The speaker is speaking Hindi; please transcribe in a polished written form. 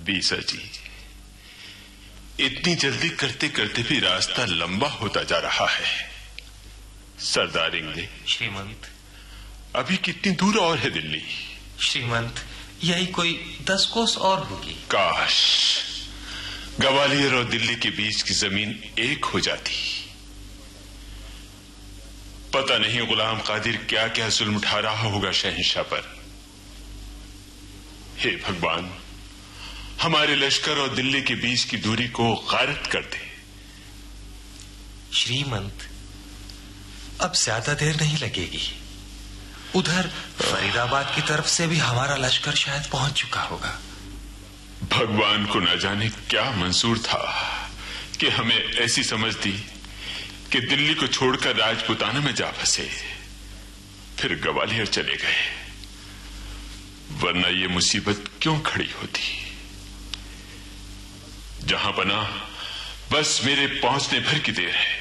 बीसा जी, इतनी जल्दी करते करते भी रास्ता लंबा होता जा रहा है। सरदार इंगले। श्रीमंत। अभी कितनी दूर और है दिल्ली? श्रीमंत, यही कोई 10 कोस और होगी। काश ग्वालियर और दिल्ली के बीच की जमीन एक हो जाती। पता नहीं गुलाम कादिर क्या क्या जुल्म उठा रहा होगा शहंशाह पर। हे भगवान, हमारे लश्कर और दिल्ली के बीच की दूरी को गारत कर दे। श्रीमंत, अब ज्यादा देर नहीं लगेगी। उधर फरीदाबाद की तरफ से भी हमारा लश्कर शायद पहुंच चुका होगा। भगवान को न जाने क्या मंसूर था कि हमें ऐसी समझ दी कि दिल्ली को छोड़कर राजपुताना में जा फंसे, फिर ग्वालियर चले गए, वरना ये मुसीबत क्यों खड़ी होती। जहां पना बस मेरे पहुंचने भर की देर है।